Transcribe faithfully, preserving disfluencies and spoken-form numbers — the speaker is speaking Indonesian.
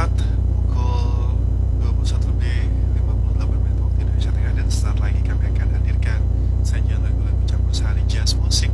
Jumat pukul dua puluh satu lebih lima puluh delapan menit waktu Indonesia Tengah, dan sesaat lagi kami akan hadirkan sajian lagu-lagu campur sari jazz musik